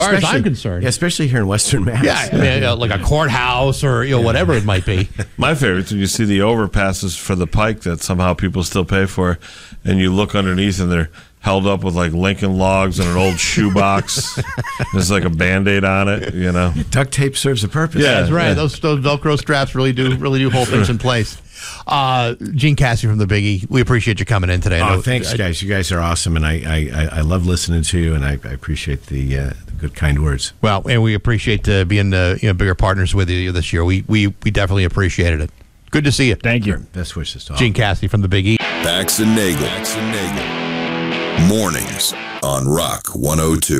As far as I'm concerned. Yeah, especially here in Western Mass. Yeah, I mean, like a courthouse or whatever it might be. My favorite is when you see the overpasses for the Pike that somehow people still pay for, and you look underneath and they're held up with like Lincoln logs and an old shoebox. There's like a Band-Aid on it, Duct tape serves a purpose. Yeah, that's right. Yeah. Those Velcro straps really do hold things in place. Gene Cassidy from the Biggie, we appreciate you coming in today. Thanks, guys. You guys are awesome, and I love listening to you, and I appreciate the good, kind words. Well, and we appreciate being bigger partners with you this year. We definitely appreciated it. Good to see you. Thank you. Best wishes to all. Gene Cassidy from the Biggie. Bax and Nagel. Mornings on Rock 102.